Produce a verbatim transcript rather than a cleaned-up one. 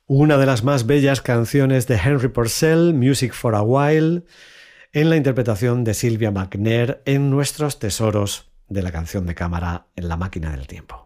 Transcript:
Una de las más bellas canciones de Henry Purcell, Music for a While, en la interpretación de Sylvia McNair en Nuestros Tesoros de la canción de cámara en La Máquina del Tiempo.